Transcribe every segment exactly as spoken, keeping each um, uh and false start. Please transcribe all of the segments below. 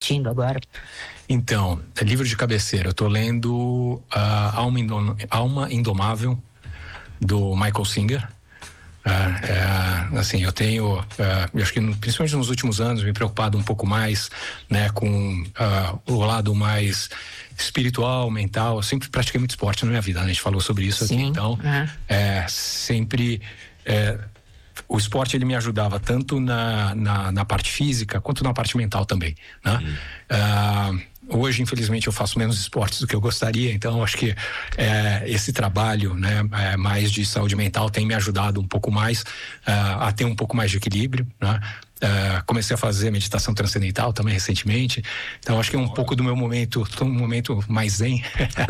assistindo agora? Então, é livro de cabeceira. Eu tô lendo uh, Alma, Indom- Alma Indomável, do Michael Singer. Uh, é, assim, eu tenho, uh, eu acho que principalmente nos últimos anos, me preocupado um pouco mais, né, com uh, o lado mais espiritual, mental. Eu sempre pratiquei muito esporte na minha vida, né? A gente falou sobre isso. Sim. Aqui, então, uhum. é, sempre é, o esporte ele me ajudava tanto na, na, na parte física quanto na parte mental também, né? Uhum. Uh, Hoje, infelizmente, eu faço menos esportes do que eu gostaria, então acho que é, esse trabalho, né, é, mais de saúde mental tem me ajudado um pouco mais uh, a ter um pouco mais de equilíbrio, né? Uh, comecei a fazer meditação transcendental também recentemente, então acho que é um pouco do meu momento, um momento mais zen.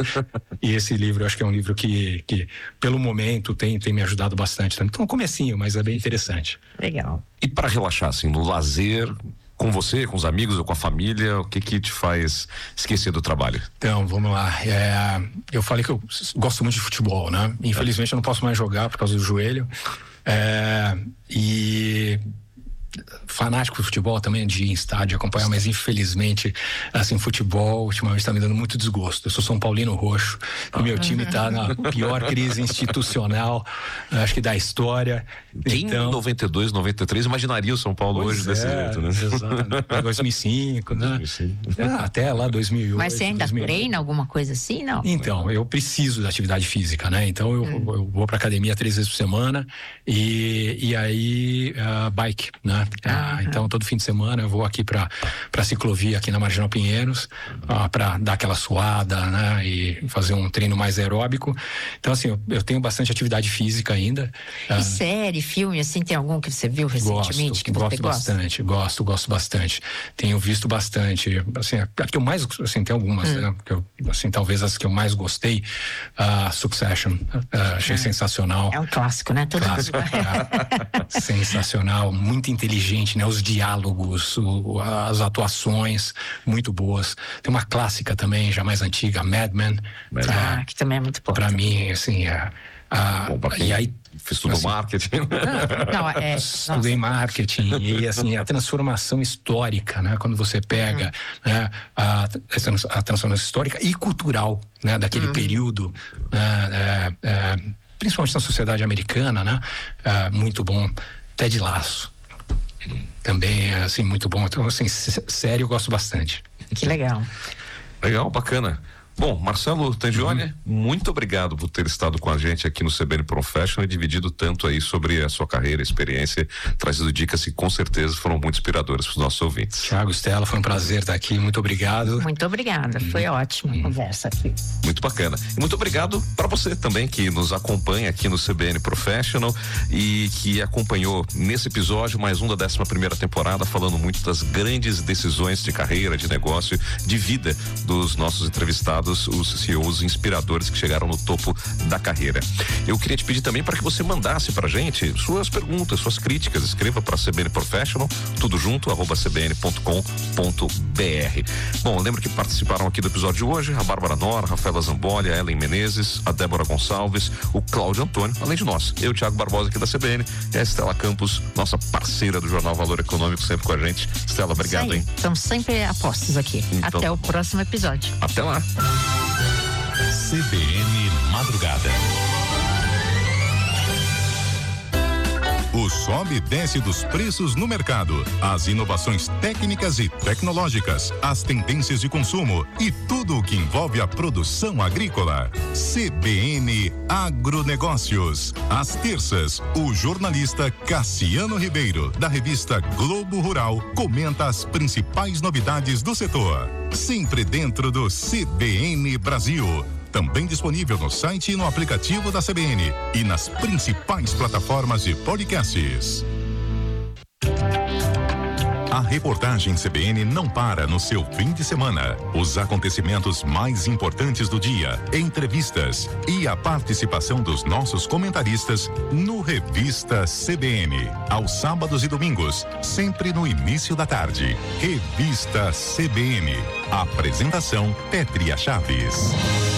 E esse livro, eu acho que é um livro que, que pelo momento, tem, tem me ajudado bastante também. Então, um comecinho, mas é bem interessante. Legal. E para relaxar, assim, no lazer, com você, com os amigos ou com a família, o que que te faz esquecer do trabalho? Então, vamos lá. É, eu falei que eu gosto muito de futebol, né? Infelizmente eu não posso mais jogar por causa do joelho. É, e fanático do futebol também, de ir em estádio acompanhar, mas infelizmente, assim, futebol ultimamente tá me dando muito desgosto. Eu sou São Paulino roxo e meu time tá na pior crise institucional, acho que da história. Quem então, em noventa e dois, noventa e três imaginaria o São Paulo hoje é, desse jeito, né? Exato. dois mil e cinco, né? dois mil e cinco. Ah, até lá dois mil e oito. Mas você ainda dois mil e oito. Treina alguma coisa assim, não? Então, eu preciso da atividade física, né? Então eu, hum. eu vou pra academia três vezes por semana e, e aí uh, bike, né? Ah, ah, então todo fim de semana eu vou aqui pra, pra ciclovia aqui na Marginal Pinheiros, uh, pra dar aquela suada, né? E fazer um treino mais aeróbico. Então assim, eu, eu tenho bastante atividade física ainda. E uh, série, filme, assim, tem algum que você viu recentemente gosto, que você gosto gosta? Bastante, gosto, gosto bastante. Tenho visto bastante, assim, a que eu mais, assim, tem algumas, hum. né? Que eu, assim, talvez as que eu mais gostei, uh, Succession, uh, achei é. sensacional. É um clássico, né? Todo clássico, é, sensacional, muito inteligente, né? Os diálogos, o, as atuações, muito boas. Tem uma clássica também, já mais antiga, Mad Men. Ah, uh, que também é muito boa. Pra mim, assim, é, uh, Bom, e aí estudou assim, marketing. Não, não, é, estudei nossa. marketing e assim, a transformação histórica, né? Quando você pega hum. né, a, a transformação histórica e cultural, né? Daquele hum. período, né, é, é, principalmente na sociedade americana, né? É, muito bom. Ted Lasso também é assim, muito bom. Então, assim, sério, eu gosto bastante. Que legal. Legal, bacana. Bom, Marcelo Tangione, uhum. muito obrigado por ter estado com a gente aqui no C B N Professional e dividido tanto aí sobre a sua carreira, experiência, trazido dicas que com certeza foram muito inspiradoras para os nossos ouvintes. Thiago, Stella, foi um prazer estar aqui, muito obrigado. Muito obrigada, foi uhum. ótima a conversa aqui. Muito bacana. E muito obrigado para você também que nos acompanha aqui no C B N Professional e que acompanhou nesse episódio mais um da décima primeira temporada, falando muito das grandes decisões de carreira, de negócio, de vida dos nossos entrevistados, os C E Os inspiradores que chegaram no topo da carreira. Eu queria te pedir também para que você mandasse pra gente suas perguntas, suas críticas. Escreva para C B N Professional, tudo junto, arroba c b n ponto com ponto b r. Bom, eu lembro que participaram aqui do episódio de hoje a Bárbara Nora, Rafaela Zamboli, a Ellen Menezes, a Débora Gonçalves, o Cláudio Antônio, além de nós, eu, Thiago Barbosa aqui da C B N, e a Stella Campos, nossa parceira do Jornal Valor Econômico, sempre com a gente. Stella, obrigado, hein? Estamos sempre a postos aqui. Então, até o próximo episódio. Até lá. C B N Madrugada. O sobe e desce dos preços no mercado, as inovações técnicas e tecnológicas, as tendências de consumo e tudo o que envolve a produção agrícola. C B N Agronegócios. Às terças, o jornalista Cassiano Ribeiro, da revista Globo Rural, comenta as principais novidades do setor. Sempre dentro do C B N Brasil. Também disponível no site e no aplicativo da C B N e nas principais plataformas de podcasts. A reportagem C B N não para no seu fim de semana. Os acontecimentos mais importantes do dia, entrevistas e a participação dos nossos comentaristas no Revista C B N. Aos sábados e domingos, sempre no início da tarde. Revista C B N. Apresentação Pétria Chaves.